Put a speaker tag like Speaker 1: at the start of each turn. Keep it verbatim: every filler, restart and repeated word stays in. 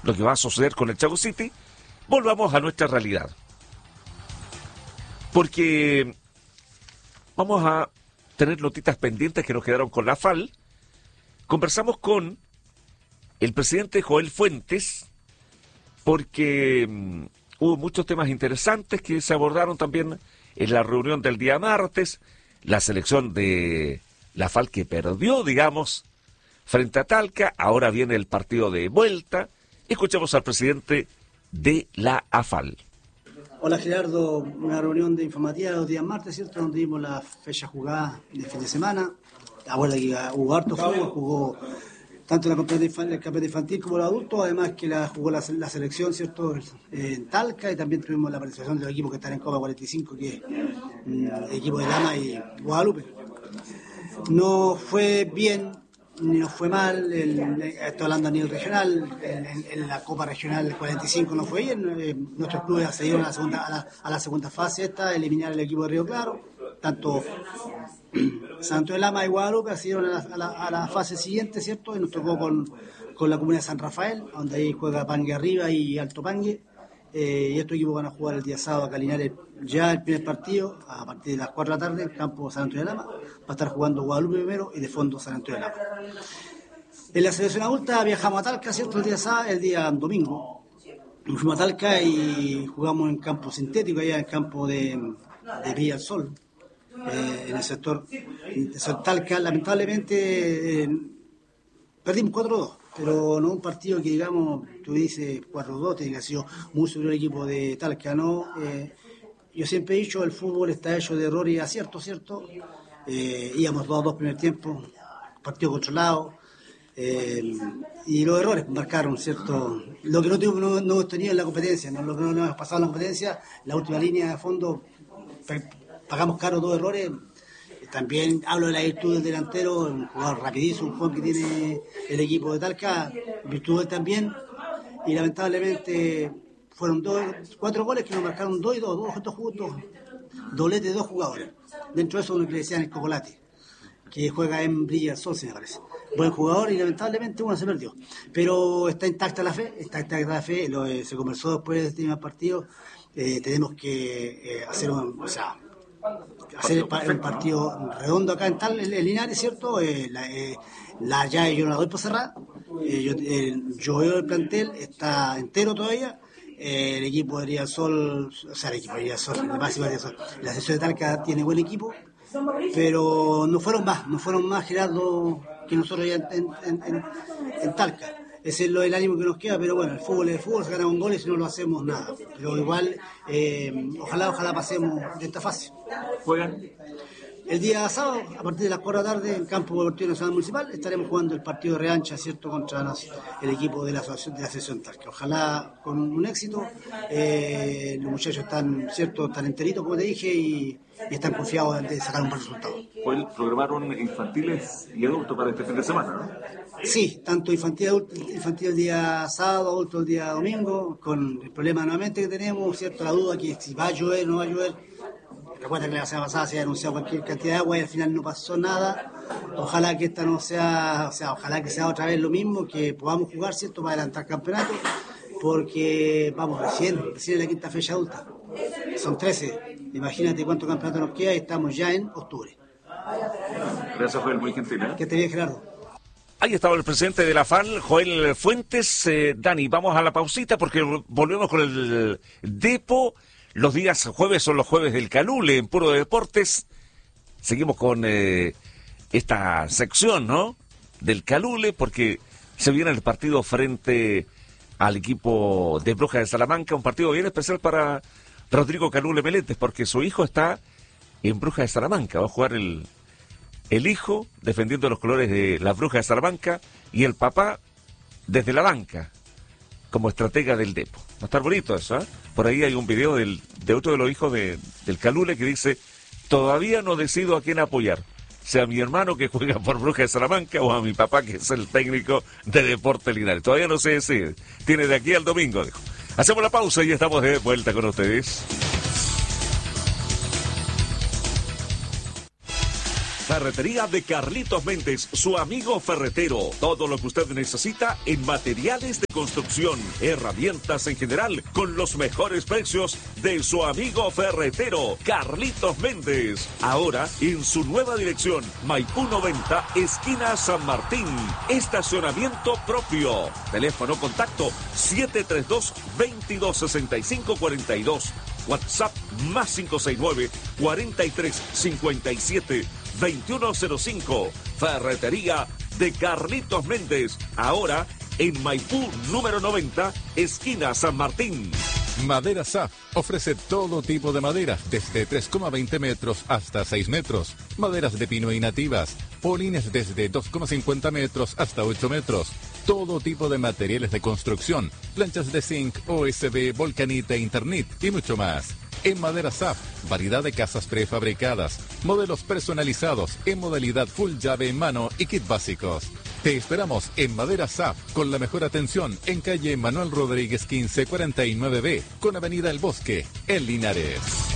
Speaker 1: lo que va a suceder con el Chaco City, volvamos a nuestra realidad. Porque vamos a tener notitas pendientes que nos quedaron con la F A L. Conversamos con el presidente Joel Fuentes porque um, hubo muchos temas interesantes que se abordaron también en la reunión del día martes. La selección de la F A L que perdió, digamos, frente a Talca. Ahora viene el partido de vuelta. Escuchamos al presidente de la A F A L.
Speaker 2: Hola Gerardo, una reunión de informativa los días martes, ¿cierto? Donde vimos la fecha jugada de fin de semana. Acuerda que hubo harto fútbol, jugó tanto la campeonato infantil, infantil como el adulto, además que la jugó la, la selección, ¿cierto? En Talca, y también tuvimos la participación de los equipos que están en Copa cuarenta y cinco, que es mm, el equipo de Lama y Guadalupe. No fue bien, ni nos fue mal, el, el, estoy hablando a nivel regional, en, en, en la Copa Regional cuarenta y cinco no fue bien, eh, nuestros clubes accedieron a la segunda a la, a la segunda fase esta, eliminar el equipo de Río Claro, tanto Santo de Lama y Guadalupe accedieron a la, a, la, a la fase siguiente, ¿cierto? Y nos tocó con, con la comunidad de San Rafael, donde ahí juega Pangue arriba y Alto Pangue, eh, y estos equipos van a jugar el día sábado a Linares ya el primer partido, a partir de las cuatro de la tarde, en campo San Antonio de Lama. Va a estar jugando Guadalupe primero y de fondo San Antonio de Lama. En la selección adulta viajamos a Talca, ¿cierto? El día sábado, el día domingo. Nos fuimos a Talca y jugamos en campo sintético, allá en el campo de, de Villa del Sol, eh, en el sector de Talca. Lamentablemente eh, perdimos cuatro dos, pero no un partido que, digamos, tú dices cuatro dos, tiene que haber sido muy superior el equipo de Talca, ¿no? Eh, Yo siempre he dicho, el fútbol está hecho de errores y aciertos, ¿cierto? Eh, íbamos dos a dos primer tiempo, partido controlado, eh, y los errores marcaron, ¿cierto? Lo que no tuvimos, no, no hemos tenido en la competencia, ¿no? Lo que no nos hemos pasado en la competencia, la última línea de fondo, pagamos caro dos errores. También hablo de la virtud del delantero, un jugador rapidísimo, un jugador que tiene el equipo de Talca, virtud también, y lamentablemente fueron dos, cuatro goles que nos marcaron dos y dos, dos juntos juntos, doblete de dos jugadores. Dentro de eso uno que le decían el Cocolate, que juega en Brilla del Sol, se me parece. Buen jugador y lamentablemente uno se perdió. Pero está intacta la fe, está intacta la fe, lo, eh, se conversó después de este primer partido. Eh, tenemos que eh, hacer un, o sea, hacer el, un partido redondo acá en tal, en, en Linares, ¿cierto? Eh, la, eh, la llave yo no la doy por cerrada. Eh, yo, eh, yo veo el plantel, está entero todavía. Eh, el equipo de Río Sol, o sea, el equipo de Río Sol, el máximo de Río Sol, la sección de Talca tiene buen equipo, pero no fueron más, no fueron más, Gerardo, que nosotros ya en, en, en, en Talca. Ese es lo del ánimo que nos queda, pero bueno, el fútbol es el fútbol, se gana un gol y si no lo hacemos nada. Pero igual, eh, ojalá, ojalá pasemos de esta fase.
Speaker 1: ¿Juegan?
Speaker 2: El día sábado, a partir de las cuatro de la tarde, en Campo Deportivo Nacional Municipal, estaremos jugando el partido de revancha, ¿cierto?, contra las, el equipo de la asociación de la sección Talca. Ojalá con un éxito. Eh, los muchachos están, ¿cierto?, están enteritos, como te dije, y, y están confiados de sacar un buen resultado.
Speaker 1: Hoy programaron infantiles y adultos para este fin de semana, ¿no?
Speaker 2: Sí, tanto infantil, adulto, infantil el día sábado, adulto el día domingo, con el problema nuevamente que tenemos, ¿cierto?, la duda que si va a llover o no va a llover. Recuerda que la semana pasada se había anunciado cualquier cantidad de agua y al final no pasó nada. Ojalá que esta no sea, o sea, ojalá que sea otra vez lo mismo, que podamos jugar, ¿cierto?, para adelantar el campeonato, porque vamos recién, recién en la quinta fecha adulta. Son trece. Imagínate cuánto campeonato nos queda y estamos ya en octubre.
Speaker 1: Gracias, Joel, muy gentil, ¿eh?
Speaker 2: Que esté bien, Gerardo.
Speaker 1: Ahí estaba el presidente de la F A L, Joel Fuentes. Eh, Dani, vamos a la pausita porque volvemos con el Depo. Los días jueves son los jueves del Calule en Puro Deportes. Seguimos con eh, esta sección, ¿no?, del Calule, porque se viene el partido frente al equipo de Brujas de Salamanca, un partido bien especial para Rodrigo Calule Meléndez, porque su hijo está en Brujas de Salamanca. Va a jugar el, el hijo defendiendo los colores de las Brujas de Salamanca y el papá desde la banca como estratega del Depo. Va a estar bonito eso, ¿eh? Por ahí hay un video del, de otro de los hijos de, del Calule que dice: todavía no decido a quién apoyar, sea mi hermano que juega por Brujas de Salamanca o a mi papá que es el técnico de Deportes Linares. Todavía no se decide, tiene de aquí al domingo, dijo. Hacemos la pausa y estamos de vuelta con ustedes. Ferretería de Carlitos Méndez, su amigo ferretero. Todo lo que usted necesita en materiales de construcción, herramientas en general, con los mejores precios de su amigo ferretero, Carlitos Méndez. Ahora en su nueva dirección, Maipú noventa, esquina San Martín. Estacionamiento propio. Teléfono contacto siete tres dos, veintidós sesenta y cinco cuarenta y dos. WhatsApp más cinco seis nueve, cuarenta y tres cincuenta y siete, veintiuno cero cinco. Ferretería de Carlitos Méndez. Ahora en Maipú número noventa, esquina San Martín.
Speaker 3: Madera S A F ofrece todo tipo de maderas, desde tres coma veinte metros hasta seis metros. Maderas de pino y nativas. Polines desde dos coma cincuenta metros hasta ocho metros. Todo tipo de materiales de construcción. Planchas de zinc, O S B, volcanita, Internet y mucho más. En Madera S A F, variedad de casas prefabricadas, modelos personalizados en modalidad full llave en mano y kit básicos. Te esperamos en Madera S A F con la mejor atención en calle Manuel Rodríguez quince cuarenta y nueve B con avenida El Bosque en Linares.